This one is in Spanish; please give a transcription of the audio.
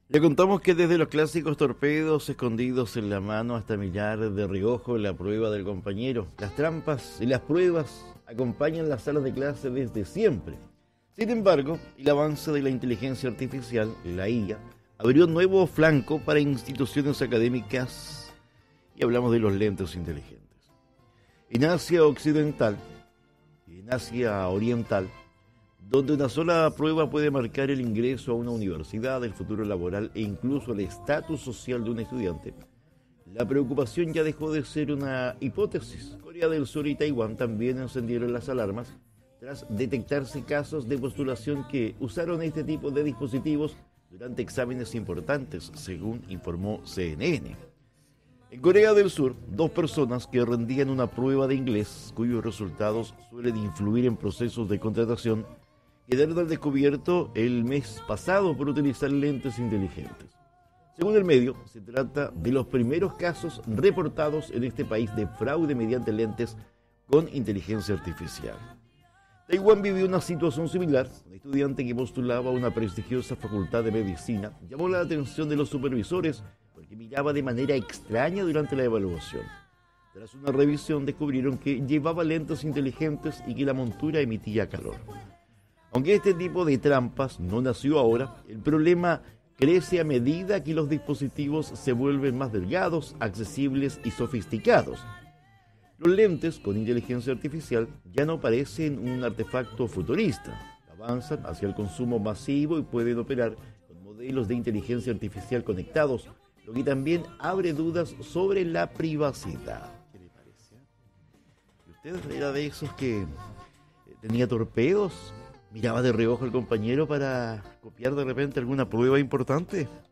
Le contamos que desde los clásicos torpedos escondidos en la mano hasta mirar de reojo la prueba del compañero, las trampas y las pruebas acompañan las salas de clase desde siempre. Sin embargo, el avance de la inteligencia artificial, la IA, abrió un nuevo flanco para instituciones académicas y hablamos de los lentes inteligentes. En Asia Occidental y en Asia Oriental, donde una sola prueba puede marcar el ingreso a una universidad, el futuro laboral e incluso el estatus social de un estudiante, la preocupación ya dejó de ser una hipótesis. Corea del Sur y Taiwán también encendieron las alarmas tras detectarse casos de postulación que usaron este tipo de dispositivos durante exámenes importantes, según informó CNN. En Corea del Sur, dos personas que rendían una prueba de inglés, cuyos resultados suelen influir en procesos de contratación, quedaron al descubierto el mes pasado por utilizar lentes inteligentes. Según el medio, se trata de los primeros casos reportados en este país de fraude mediante lentes con inteligencia artificial. Taiwán vivió una situación similar. Un estudiante que postulaba a una prestigiosa facultad de medicina llamó la atención de los supervisores porque miraba de manera extraña durante la evaluación. Tras una revisión descubrieron que llevaba lentes inteligentes y que la montura emitía calor. Aunque este tipo de trampas no nació ahora, el problema crece a medida que los dispositivos se vuelven más delgados, accesibles y sofisticados. Los lentes con inteligencia artificial ya no parecen un artefacto futurista. Avanzan hacia el consumo masivo y pueden operar con modelos de inteligencia artificial conectados, lo que también abre dudas sobre la privacidad. ¿Qué le parece? ¿Y usted era de esos que tenía torpedos? ¿Miraba de reojo al compañero para copiar de repente alguna prueba importante?